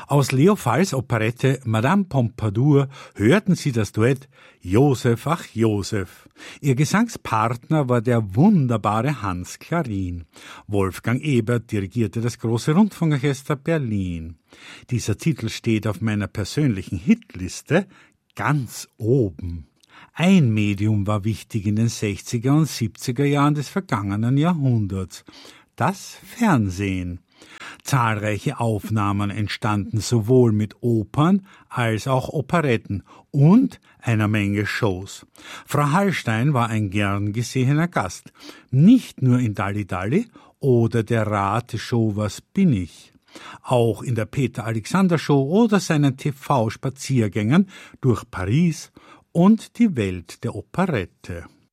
Aus Leo Falls Operette Madame Pompadour hörten Sie das Duett Josef, ach Josef. Ihr Gesangspartner war der wunderbare Hans Klarin. Wolfgang Ebert dirigierte das Große Rundfunkorchester Berlin. Dieser Titel steht auf meiner persönlichen Hitliste ganz oben. Ein Medium war wichtig in den 60er und 70er Jahren des vergangenen Jahrhunderts: das Fernsehen. Zahlreiche Aufnahmen entstanden sowohl mit Opern als auch Operetten und einer Menge Shows. Frau Hallstein war ein gern gesehener Gast, nicht nur in Dalli Dalli oder der Rateshow Was bin ich? Auch in der Peter-Alexander-Show oder seinen TV-Spaziergängen durch Paris und die Welt der Operette.